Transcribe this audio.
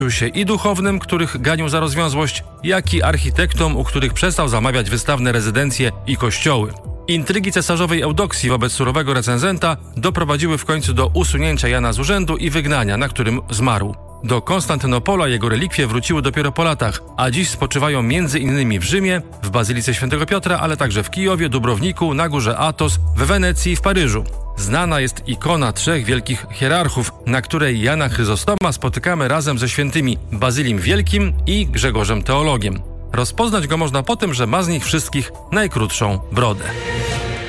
się i duchownym, których ganił za rozwiązłość, jak i architektom, u których przestał zamawiać wystawne rezydencje i kościoły. Intrygi cesarzowej Eudoksji wobec surowego recenzenta doprowadziły w końcu do usunięcia Jana z urzędu i wygnania, na którym zmarł. Do Konstantynopola jego relikwie wróciły dopiero po latach, a dziś spoczywają m.in. w Rzymie, w Bazylice Świętego Piotra, ale także w Kijowie, Dubrowniku, na górze Athos, w Wenecji i w Paryżu. Znana jest ikona trzech wielkich hierarchów, na której Jana Chryzostoma spotykamy razem ze świętymi Bazylim Wielkim i Grzegorzem Teologiem. Rozpoznać go można po tym, że ma z nich wszystkich najkrótszą brodę.